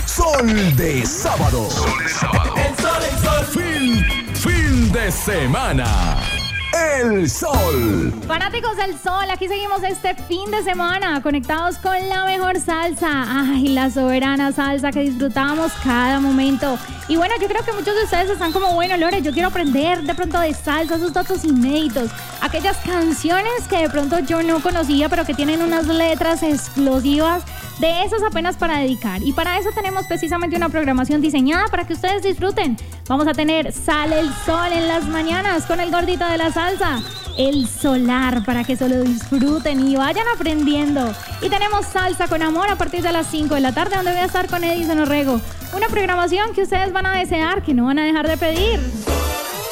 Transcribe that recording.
Sol de sábado. El sol. Fin de semana. El Sol. Fanáticos del Sol, aquí seguimos este fin de semana conectados con la mejor salsa. Ay, la soberana salsa que disfrutamos cada momento. Y bueno, yo creo que muchos de ustedes están como, bueno, Lore, yo quiero aprender de pronto de salsa, esos datos inéditos, aquellas canciones que de pronto yo no conocía, pero que tienen unas letras explosivas, de esos apenas para dedicar. Y para eso tenemos precisamente una programación diseñada para que ustedes disfruten. Vamos a tener Sale el Sol en las mañanas con el gordito de la salsa, el solar, para que solo disfruten y vayan aprendiendo. Y tenemos Salsa con Amor a partir de las 5 de la tarde, donde voy a estar con Edison Orrego. Una programación que ustedes van a desear, que no van a dejar de pedir.